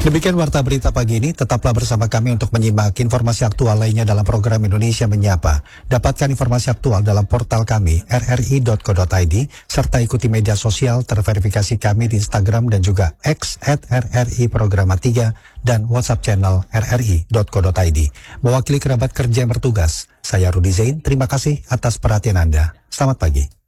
Demikian Warta Berita pagi ini, tetaplah bersama kami untuk menyimak informasi aktual lainnya dalam program Indonesia Menyapa. Dapatkan informasi aktual dalam portal kami, rri.co.id, serta ikuti media sosial terverifikasi kami di Instagram dan juga X @RRI Programa 3 dan WhatsApp channel rri.co.id. Mewakili kerabat kerja yang bertugas, saya Rudi Zain, terima kasih atas perhatian Anda. Selamat pagi.